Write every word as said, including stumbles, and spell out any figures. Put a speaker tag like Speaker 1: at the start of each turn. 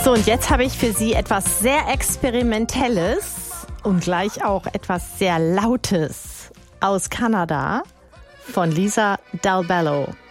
Speaker 1: So, und jetzt habe ich für Sie etwas sehr Experimentelles und gleich auch etwas sehr Lautes aus Kanada von Lisa Dalbello.